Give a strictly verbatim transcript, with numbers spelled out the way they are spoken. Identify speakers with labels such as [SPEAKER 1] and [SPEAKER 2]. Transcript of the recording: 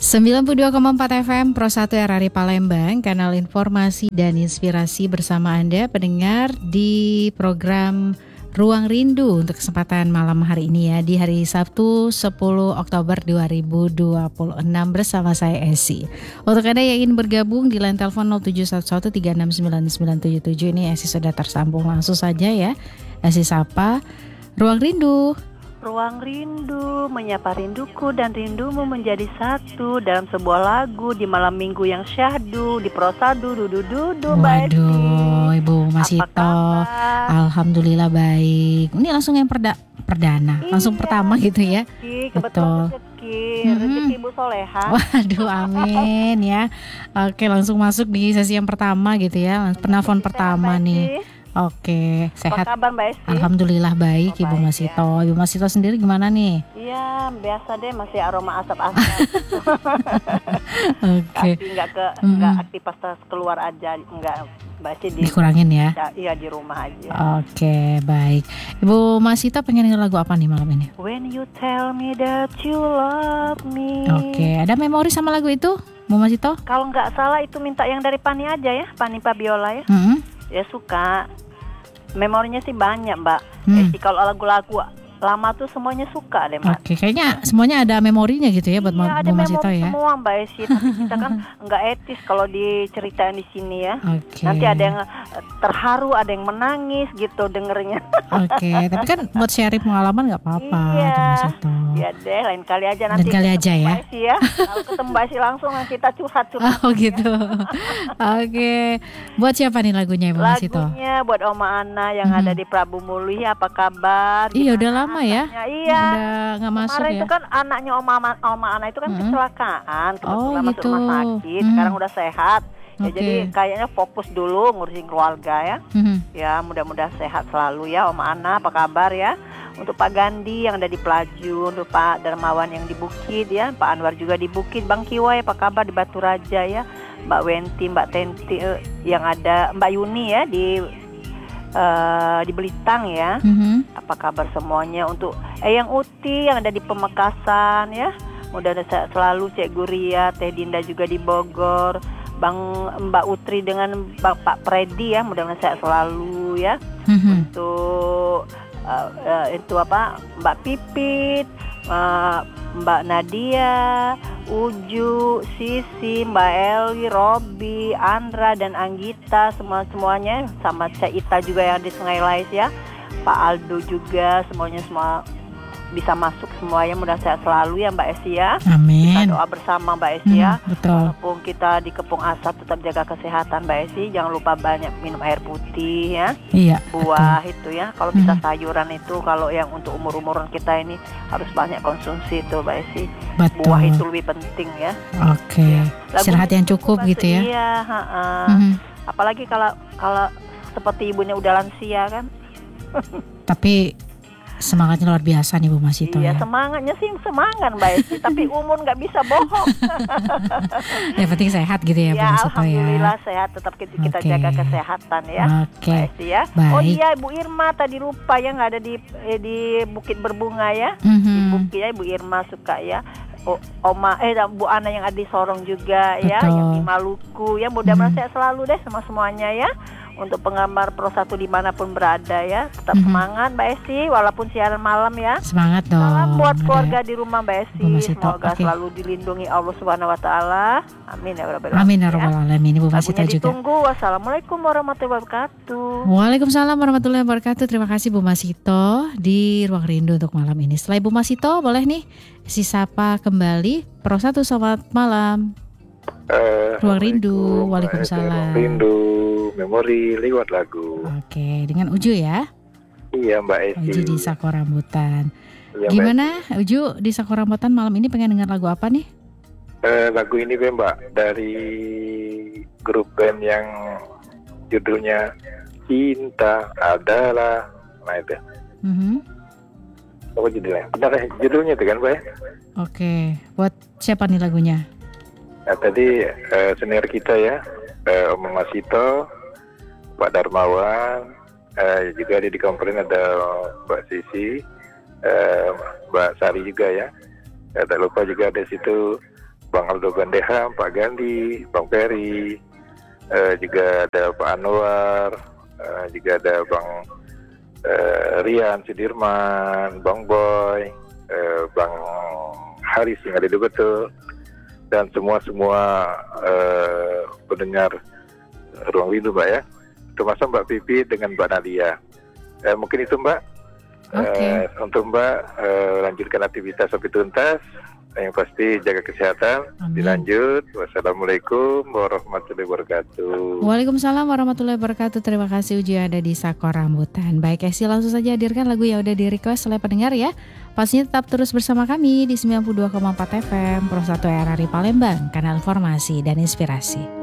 [SPEAKER 1] sembilan puluh dua koma empat F M Pro satu R R I Palembang, kanal informasi dan inspirasi bersama Anda pendengar di program Ruang Rindu untuk kesempatan malam hari ini ya, di hari Sabtu sepuluh Oktober dua ribu dua puluh enam bersama saya Esi. Untuk Anda yang ingin bergabung di line telepon nol tujuh satu satu tiga enam sembilan sembilan tujuh tujuh, ini Esi sudah tersambung langsung saja ya. Esi sapa Ruang Rindu.
[SPEAKER 2] Ruang rindu, menyapa rinduku dan rindumu menjadi satu dalam sebuah lagu di malam minggu yang syahdu di Prosadu dudu dudu.
[SPEAKER 1] Waduh, Ibu Masito, alhamdulillah baik. Ini langsung yang perda- perdana, iya, langsung pertama gitu ya.
[SPEAKER 2] Rezeki, kebetulan rezeki, hmm. rezeki Ibu Soleha.
[SPEAKER 1] Waduh, amin ya. Oke, langsung masuk di sesi yang pertama gitu ya, penelpon pertama nih. Oke, sehat.
[SPEAKER 2] Apa kabar Mbak Esti?
[SPEAKER 1] Alhamdulillah baik, oh, Ibu baik, Masito. Ya. Ibu Masito sendiri gimana nih?
[SPEAKER 2] Iya, biasa deh, masih aroma asap-asap.
[SPEAKER 1] Oke.
[SPEAKER 2] Tapi nggak ke mm-hmm. nggak aktivitas keluar aja, nggak Mbak Esti di,
[SPEAKER 1] dikurangin ya?
[SPEAKER 2] Iya, di rumah aja.
[SPEAKER 1] Oke, baik. Ibu Masito pengen denger lagu apa nih malam ini?
[SPEAKER 2] When you tell me that you love me.
[SPEAKER 1] Oke, ada memori sama lagu itu, Bu Masito?
[SPEAKER 2] Kalau nggak salah itu minta yang dari Pani aja ya, Pani Fabiola ya.
[SPEAKER 1] Mm-hmm.
[SPEAKER 2] Ya suka, memorinya sih banyak Mbak.
[SPEAKER 1] Hmm.
[SPEAKER 2] Eh, kalau lagu-lagu lama tuh semuanya suka deh Mbak.
[SPEAKER 1] Oke, kayaknya semuanya ada memorinya gitu ya buat
[SPEAKER 2] iya,
[SPEAKER 1] Bu Masito ya.
[SPEAKER 2] Semua Mbak Esi, tapi kita kan nggak etis kalau diceritain di sini ya.
[SPEAKER 1] Oke.
[SPEAKER 2] Nanti ada yang terharu, ada yang menangis gitu dengernya.
[SPEAKER 1] Oke, tapi kan buat sharing pengalaman nggak apa-apa.
[SPEAKER 2] Iya.
[SPEAKER 1] Bu Masito.
[SPEAKER 2] Ya deh, lain kali aja nanti.
[SPEAKER 1] Lain kali aja ya.
[SPEAKER 2] Mbak Esi ya. Kalau ketemu Mbak Esi langsung kita curhat-curhat.
[SPEAKER 1] Oh gitu. Oke. Buat siapa nih lagunya Bu Masito?
[SPEAKER 2] Lagunya buat Oma Ana yang hmm. ada di Prabu Muli. Apa kabar?
[SPEAKER 1] Iya, udah lama ya.
[SPEAKER 2] Iya.
[SPEAKER 1] Udah nggak masuk
[SPEAKER 2] kemarin
[SPEAKER 1] ya.
[SPEAKER 2] itu kan anaknya Oma Oma Ana itu kan hmm. kecelakaan, kebetulan
[SPEAKER 1] oh,
[SPEAKER 2] masuk
[SPEAKER 1] gitu.
[SPEAKER 2] rumah sakit.
[SPEAKER 1] Hmm.
[SPEAKER 2] Sekarang udah sehat. Ya,
[SPEAKER 1] okay.
[SPEAKER 2] Jadi kayaknya fokus dulu ngurusin keluarga ya.
[SPEAKER 1] Hmm.
[SPEAKER 2] Ya mudah-mudahan sehat selalu ya Oma Ana. Apa kabar ya? Untuk Pak Gandhi yang ada di Pelaju, untuk Pak Darmawan yang di Bukit ya, Pak Anwar juga di Bukit, Bang Kiwai apa kabar di Batu Raja ya, Mbak Wenti, Mbak Tenti eh, yang ada, Mbak Yuni ya di uh, di Belitang ya.
[SPEAKER 1] Mm-hmm.
[SPEAKER 2] Apa kabar semuanya? Untuk Eyang Uti yang ada di Pemekasan ya, mudah-mudahan selalu Cek Guria, Teh Dinda juga di Bogor, Bang Mbak Utri dengan Bapak Predi ya, mudah-mudahan sehat selalu ya.
[SPEAKER 1] Mm-hmm.
[SPEAKER 2] Untuk Uh, uh, itu apa Mbak Pipit, uh, Mbak Nadia, Uju, Sisi, Mbak Eli, Robi, Andra dan Anggita, semua semuanya, sama Cak Ita juga yang di Sungai Lais ya, Pak Aldo juga, semuanya semua bisa masuk semuanya, mudah sehat selalu ya Mbak Esi ya.
[SPEAKER 1] Amin.
[SPEAKER 2] Kita doa bersama Mbak Esi ya.
[SPEAKER 1] Hmm, betul.
[SPEAKER 2] Walaupun kita di Kepung Asap tetap jaga kesehatan Mbak Esi. Jangan lupa banyak minum air putih ya.
[SPEAKER 1] Iya.
[SPEAKER 2] Buah
[SPEAKER 1] betul.
[SPEAKER 2] itu ya. Kalau bisa hmm. sayuran itu, kalau yang untuk umur-umuran kita ini harus banyak konsumsi itu Mbak Esi.
[SPEAKER 1] Betul.
[SPEAKER 2] Buah itu lebih penting ya.
[SPEAKER 1] Oke. Ya. Istirahat yang cukup gitu ya.
[SPEAKER 2] Iya.
[SPEAKER 1] Mm-hmm.
[SPEAKER 2] Apalagi kalau kalau seperti ibunya udah lansia kan.
[SPEAKER 1] Tapi semangatnya luar biasa nih Bu Masito
[SPEAKER 2] iya,
[SPEAKER 1] ya.
[SPEAKER 2] Semangatnya sih semangat Mbak Esi, tapi umur nggak bisa bohong.
[SPEAKER 1] Yang penting sehat gitu ya, ya Bu Masito ya.
[SPEAKER 2] Alhamdulillah sehat, tetap kita, kita okay. jaga kesehatan ya.
[SPEAKER 1] Oke. Okay.
[SPEAKER 2] Mbak Esi ya.
[SPEAKER 1] Baik.
[SPEAKER 2] Oh iya, Ibu Irma tadi lupa ya, nggak ada di eh, di Bukit Berbunga ya.
[SPEAKER 1] Mm-hmm.
[SPEAKER 2] Di Bukit ya, Ibu Irma suka ya. O, Oma eh Bu Ana yang ada di Sorong juga. Betul. Ya, yang di Maluku ya. Mudah-mudahan mm-hmm. sehat selalu deh sama semuanya ya. Untuk penggemar Pro satu dimanapun berada ya, tetap mm-hmm. semangat Mbak Esi walaupun siaran malam ya.
[SPEAKER 1] Semangat dong.
[SPEAKER 2] Salam buat keluarga di rumah Mbak Esi. Semoga
[SPEAKER 1] okay.
[SPEAKER 2] selalu dilindungi Allah Subhanahu Wa Taala. Amin ya rabbal alamin.
[SPEAKER 1] Amin ya rabbal alamin. Ibu Masito juga.
[SPEAKER 2] Ditunggu. Wassalamualaikum warahmatullahi wabarakatuh.
[SPEAKER 1] Waalaikumsalam warahmatullahi wabarakatuh. Terima kasih Bu Masito di Ruang Rindu untuk malam ini. Setelah Ibu Masito boleh nih si sapa kembali Pro satu, selamat malam.
[SPEAKER 3] Uh,
[SPEAKER 1] Ruang Rindu. Waalaikumsalam.
[SPEAKER 3] Ruang Rindu, memori lewat lagu.
[SPEAKER 1] Oke, dengan Uju ya.
[SPEAKER 3] Iya Mbak Esi.
[SPEAKER 1] Uju di Sako Rambutan.
[SPEAKER 3] Iya,
[SPEAKER 1] gimana Uju di Sako Rambutan malam ini pengen dengar lagu apa nih?
[SPEAKER 3] Uh, lagu ini Mbak dari grup band yang judulnya Cinta Adalah. Nah itu.
[SPEAKER 1] Mm-hmm.
[SPEAKER 3] Apa judulnya? Benar judulnya itu kan Mbak?
[SPEAKER 1] Oke, buat siapa nih lagunya?
[SPEAKER 3] Nah, tadi uh, senior kita ya, uh, Om Masito, Pak Darmawan, uh, juga ada di komplain ada Mbak Sisi, uh, Mbak Sari juga ya. Ya, tak lupa juga ada situ Bang Aldo Gandeham, Pak Gandhi, Bang Peri, uh, juga ada Pak Anwar, uh, juga ada Bang uh, Rian Sudirman, Bang Boy, uh, Bang Haris yang ada di betul, dan semua-semua uh, pendengar Ruang Rindu Mbak ya, termasuk Mbak Pipi dengan Mbak Nadia. Uh, mungkin itu Mbak.
[SPEAKER 1] Okay.
[SPEAKER 3] Uh, untuk Mbak uh, lanjutkan aktivitas sampai tuntas. Yang pasti jaga kesehatan. Amin. Dilanjut. Wassalamualaikum warahmatullahi wabarakatuh.
[SPEAKER 1] Waalaikumsalam warahmatullahi wabarakatuh. Terima kasih Uji ada di Sakor Rambutan. Baik Esi, langsung saja hadirkan lagu yang udah di request oleh pendengar ya. Pastinya tetap terus bersama kami di sembilan puluh dua koma empat F M Pro satu R R I Palembang, kanal informasi dan inspirasi.